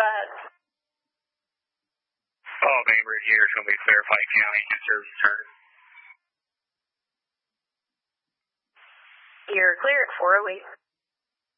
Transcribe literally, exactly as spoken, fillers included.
ahead. Oh, Bainbridge here. It's going to be Fairfight County. Service return. You're clear at four oh eight.